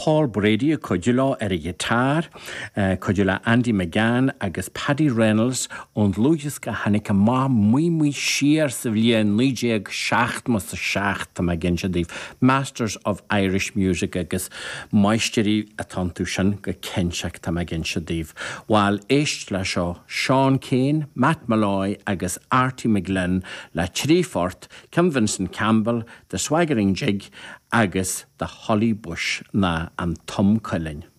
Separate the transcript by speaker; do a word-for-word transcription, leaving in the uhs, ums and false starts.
Speaker 1: Paul Brady a codula ar a guitar, uh, codula Andy McGann agus Paddy Reynolds und Lucas go hannig a má mui mui sheer sa bhliain nídéag seacht mas a seacht am a ginse Masters of Irish Music agus maisterí a tantu sin go kenseach tam a ginse dív. While éist le seo Sean Kane, Matt Malloy agus Artie McGlynn le Trífort, Kim Vincent Campbell, The Swaggering Jig agus the Holly Bush na an Tom Cullen.